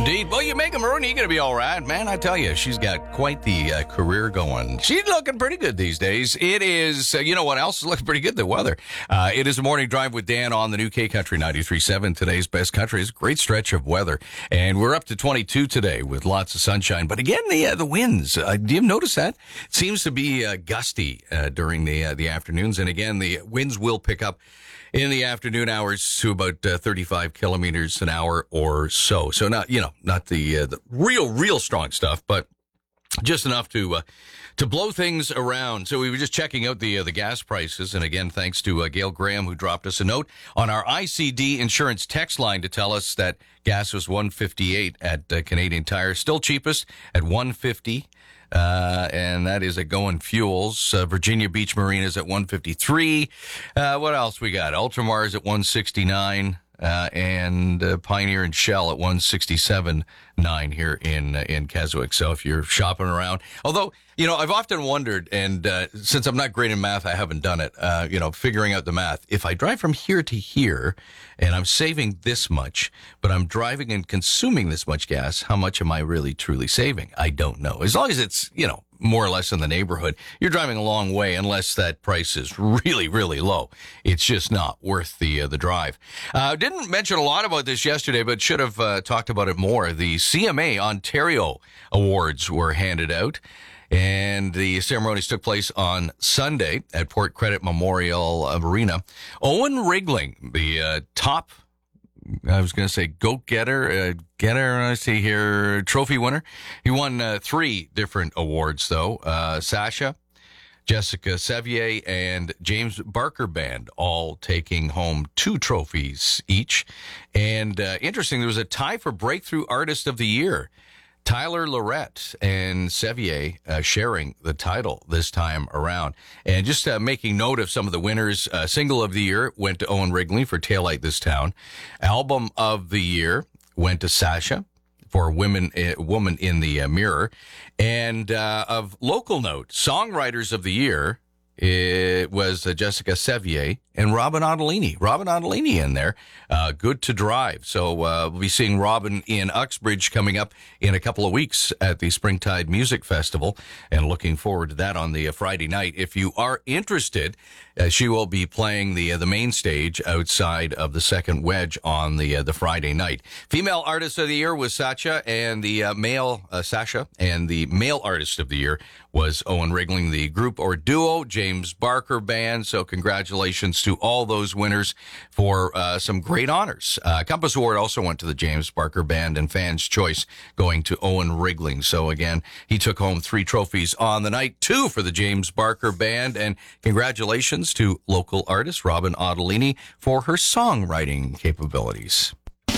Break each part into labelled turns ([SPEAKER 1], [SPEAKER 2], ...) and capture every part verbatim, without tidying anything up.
[SPEAKER 1] Indeed. Well, you make a Maroney, you're going to be all right. Man, I tell you, she's got quite the uh, career going. She's looking pretty good these days. It is, uh, you know what else is looking pretty good? The weather. Uh, it is a morning drive with Dan on the new K Country ninety-three point seven. Today's best country is a great stretch of weather. And we're up to twenty-two today with lots of sunshine. But again, the uh, the winds, uh, do you notice that? It seems to be uh, gusty uh, during the, uh, the afternoons. And again, the winds will pick up in the afternoon hours to about uh, thirty-five kilometers an hour or so. So not, you know, not the uh, the real, real strong stuff, but just enough to uh, to blow things around. So we were just checking out the uh, the gas prices, and again, thanks to uh, Gail Graham, who dropped us a note on our I C D insurance text line to tell us that gas was one fifty-eight at uh, Canadian Tire, still cheapest at one fifty. Uh, and that is at Going Fuels. Uh, Virginia Beach Marina is at one fifty-three. Uh, what else we got? Ultramar is at one sixty-nine. Uh, and uh, Pioneer and Shell at one sixty-seven point nine here in uh, in Keswick. So if you're shopping around, although, you know, I've often wondered, and uh, since I'm not great in math, I haven't done it, uh, you know, figuring out the math. If I drive from here to here and I'm saving this much, but I'm driving and consuming this much gas, how much am I really truly saving? I don't know. As long as it's, you know, more or less in the neighborhood, you're driving a long way unless that price is really, really low. It's just not worth the uh, the drive. Uh, didn't mention a lot about this yesterday, but should have uh, talked about it more. The C M A Ontario Awards were handed out, and the ceremonies took place on Sunday at Port Credit Memorial Arena. Owen Rigling, the uh, top I was going to say goat getter, uh, getter, I see here, trophy winner. He won uh, three different awards, though. Uh, Sasha, Jessica Sevier, and James Barker Band all taking home two trophies each. And uh, interesting, there was a tie for Breakthrough Artist of the Year. Tyler Lorette and Sevier uh, sharing the title this time around. And just uh, making note of some of the winners, uh, Single of the Year went to Owen Rigling for Taillight This Town. Album of the Year went to Sasha for Women, uh, Woman in the uh, Mirror. And uh, of local note, Songwriters of the Year, it was uh, Jessica Sevier and Robin Ottolini. Robin Ottolini in there. Uh, good to drive. So uh, we'll be seeing Robin in Uxbridge coming up in a couple of weeks at the Springtide Music Festival, and looking forward to that on the uh, Friday night. If you are interested, uh, she will be playing the uh, the main stage outside of the Second Wedge on the uh, the Friday night. Female Artist of the Year was Sasha, and the uh, male uh, Sasha, and the male Artist of the Year was Owen Rigling. The group or duo, James Barker Band. So congratulations to all those winners for uh, some great honors. Uh, Compass Award also went to the James Barker Band, and Fans' Choice going to Owen Rigling. So again, he took home three trophies on the night, two for the James Barker Band, and congratulations to local artist Robin Ottolini for her songwriting capabilities.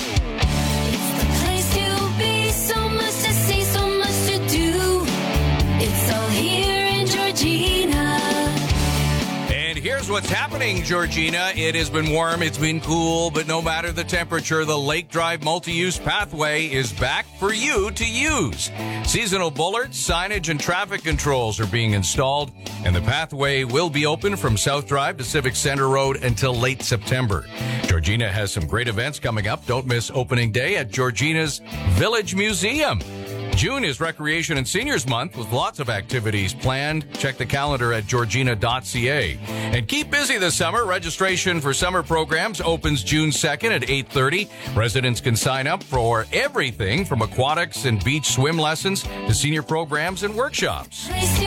[SPEAKER 1] Here's what's happening, Georgina. It has been warm, it's been cool, but no matter the temperature, the Lake Drive Multi-Use Pathway is back for you to use. Seasonal bullards, signage, and traffic controls are being installed, and the pathway will be open from South Drive to Civic Center Road until late September. Georgina has some great events coming up. Don't miss opening day at Georgina's Village Museum. June is Recreation and Seniors Month with lots of activities planned. Check the calendar at georgina dot c a. And keep busy this summer. Registration for summer programs opens June second at eight thirty. Residents can sign up for everything from aquatics and beach swim lessons to senior programs and workshops.